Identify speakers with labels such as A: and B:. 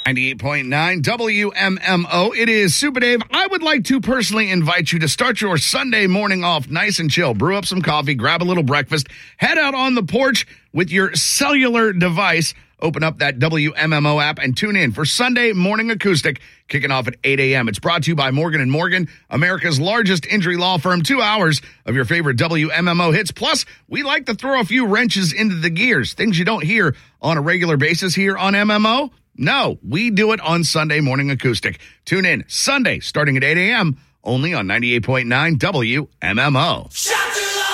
A: 98.9 WMMO. It is Super Dave. I would like to personally invite you to start your Sunday morning off nice and chill. Brew up some coffee, grab a little breakfast, head out on the porch with your cellular device. Open up that WMMO app and tune in for Sunday Morning Acoustic, kicking off at 8 a.m. It's brought to you by Morgan & Morgan, America's largest injury law firm. 2 hours of your favorite WMMO hits. Plus, we like to throw a few wrenches into the gears, things you don't hear on a regular basis here on MMO. No, we do it on Sunday Morning Acoustic. Tune in Sunday starting at 8 a.m. only on 98.9 WMMO.